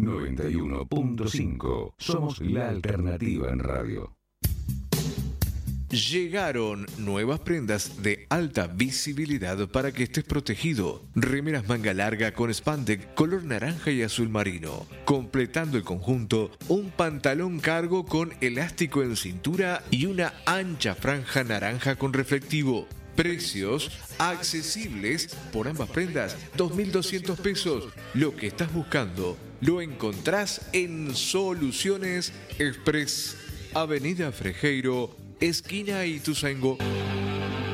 91.5. Somos la alternativa en radio. Llegaron nuevas prendas de alta visibilidad para que estés protegido. Remeras manga larga con spandex color naranja y azul marino. Completando el conjunto, un pantalón cargo con elástico en cintura y una ancha franja naranja con reflectivo. Precios accesibles por ambas prendas, 2.200 pesos. Lo que estás buscando lo encontrás en Soluciones Express, Avenida Frejeiro, esquina Ituzaingó.